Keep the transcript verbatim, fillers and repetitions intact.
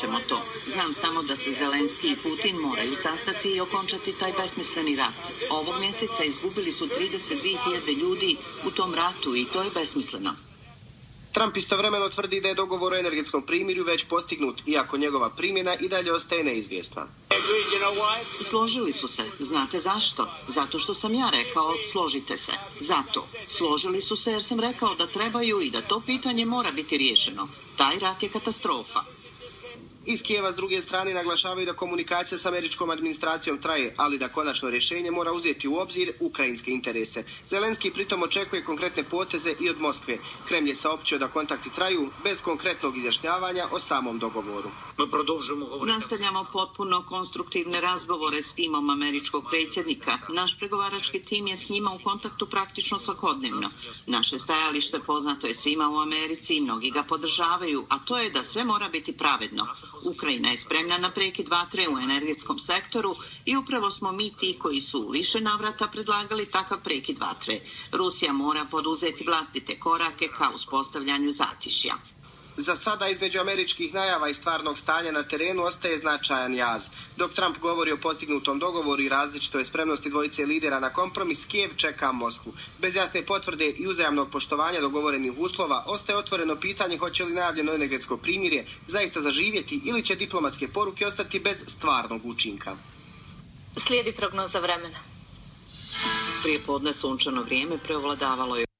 to. Znam samo da se Zelenski i Putin moraju sastati i okončati taj besmisleni rat. Ovog mjeseca izgubili su trideset dvije hiljade ljudi u tom ratu i to je besmisleno. Trump istovremeno tvrdi da je dogovor o energetskom primirju već postignut, iako njegova primjena i dalje ostaje neizvjesna. Složili su se. Znate zašto? Zato što sam ja rekao složite se. Zato. Složili su se jer sam rekao da trebaju i da to pitanje mora biti riješeno. Taj rat je katastrofa. Iz Kijeva s druge strane naglašavaju da komunikacija s američkom administracijom traje, ali da konačno rješenje mora uzeti u obzir ukrajinske interese. Zelenski pritom očekuje konkretne poteze i od Moskve. Kremlj je saopćio da kontakti traju bez konkretnog izjašnjavanja o samom dogovoru. Nastavljamo potpuno konstruktivne razgovore s timom američkog predsjednika. Naš pregovarački tim je s njima u kontaktu praktično svakodnevno. Naše stajalište poznato je svima u Americi i mnogi ga podržavaju, a to je da sve mora biti pravedno. Ukrajina je spremna na prekid vatre u energetskom sektoru i upravo smo mi ti koji su u više navrata predlagali takav prekid vatre. Rusija mora poduzeti vlastite korake ka uspostavljanju zatišja. Za sada između američkih najava i stvarnog stanja na terenu ostaje značajan jaz. Dok Trump govori o postignutom dogovoru i različitoj spremnosti dvojice lidera na kompromis, Kijev čeka Moskvu. Bez jasne potvrde i uzajamnog poštovanja dogovorenih uslova ostaje otvoreno pitanje hoće li najavljeno energetsko primirje zaista zaživjeti ili će diplomatske poruke ostati bez stvarnog učinka. Slijedi prognoza vremena. Prije podne sunčano vrijeme preovladavalo je